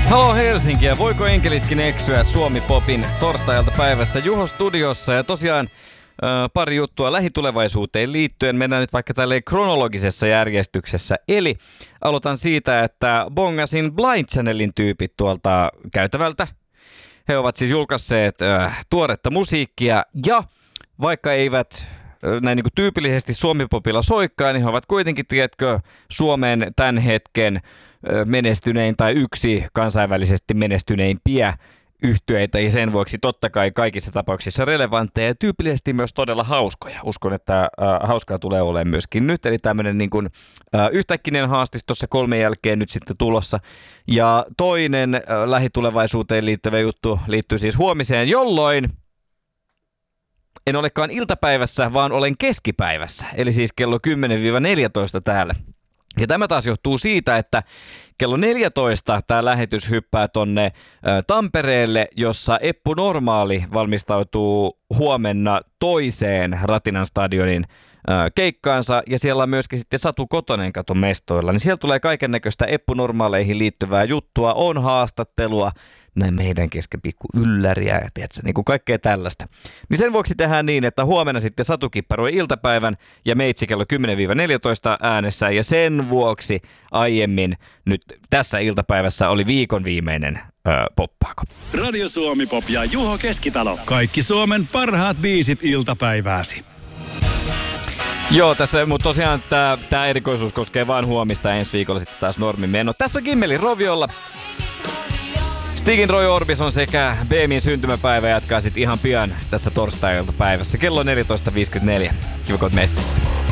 Halo Helsinki, ja voiko enkelitkin eksyä Suomi-popin torstai-iltapäivässä Juho studiossa? Ja tosiaan pari juttua lähitulevaisuuteen liittyen. Mennään nyt vaikka tälleen kronologisessa järjestyksessä. Eli aloitan siitä, että bongasin Blind Channelin tyypit tuolta käytävältä. He ovat siis julkaisseet tuoretta musiikkia, ja vaikka eivät näin niin kuin tyypillisesti Suomi-popilla soikkaa, niin he ovat kuitenkin, tiedätkö, Suomen tämän hetken menestynein tai yksi kansainvälisesti menestyneimpiä yhtyeitä, ja sen vuoksi totta kai kaikissa tapauksissa relevantteja ja tyypillisesti myös todella hauskoja. Uskon, että hauskaa tulee olemaan myöskin nyt, eli tämmöinen niin kuin yhtäkkinen haastis tuossa 3 jälkeen nyt sitten tulossa. Ja toinen lähitulevaisuuteen liittyvä juttu liittyy siis huomiseen, jolloin en olekaan iltapäivässä, vaan olen keskipäivässä, eli siis kello 10-14 täällä. Ja tämä taas johtuu siitä, että kello 14 tämä lähetys hyppää tonne Tampereelle, jossa Eppu Normaali valmistautuu huomenna toiseen Ratinan stadionin keikkaansa, ja siellä on myöskin sitten Satu Kotonen kato mestoilla, niin siellä tulee kaiken näköistä Eppu Normaaleihin liittyvää juttua, on haastattelua, näin meidän kesken pikku ylläriä ja tiedätkö, niin kuin kaikkea tällaista. Niin sen vuoksi tehdään niin, että huomenna sitten Satu kipparoi iltapäivän ja meitsi kello 10-14 äänessä, ja sen vuoksi aiemmin nyt tässä iltapäivässä oli viikon viimeinen poppaako. Radio Suomi Pop ja Juho Keskitalo. Kaikki Suomen parhaat biisit iltapäivääsi. Joo, tässä, mutta tosiaan tämä erikoisuus koskee vain huomista, ensi viikolla sitten taas normimeno. Tässä on Kimmelin Roviolla. Stigin Roy Orbison sekä BMin syntymäpäivä jatkaa sitten ihan pian tässä torstai-iltapäivässä. Kello 14.54. Kiva, kun oot messissä.